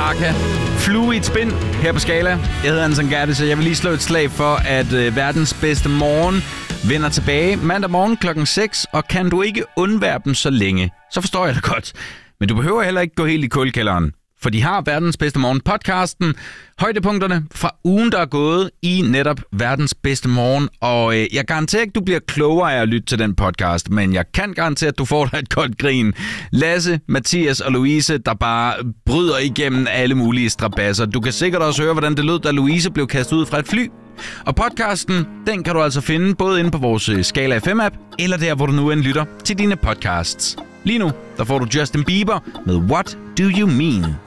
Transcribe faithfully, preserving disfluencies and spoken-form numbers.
Barca. Flue i et spind her på Skala. Jeg hedder Anton Gertis, så jeg vil lige slå et slag for, at øh, verdens bedste morgen vender tilbage mandag morgen klokken seks, og kan du ikke undvære dem så længe, så forstår jeg det godt. Men du behøver heller ikke gå helt i kulkælderen, for de har verdens bedste morgen podcasten, højdepunkterne fra ugen, der er gået i netop verdens bedste morgen. Og øh, jeg garanterer ikke, du bliver klogere af at lytte til den podcast, men jeg kan garantere, at du får dig et godt grin. Lasse, Mathias og Louise, der bare bryder igennem alle mulige strabasser. Du kan sikkert også høre, hvordan det lød, da Louise blev kastet ud fra et fly. Og podcasten, den kan du altså finde både inde på vores Skala F M-app, eller der, hvor du nu end lytter til dine podcasts. Lige nu, der får du Justin Bieber med What Do You Mean?